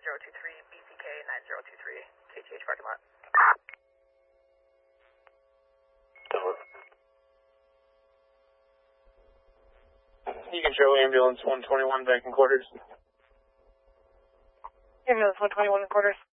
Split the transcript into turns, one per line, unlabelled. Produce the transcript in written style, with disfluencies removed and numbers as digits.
BCK 9023, KTH parking lot.
You can show ambulance 121 back in quarters.
Ambulance 121 in quarters.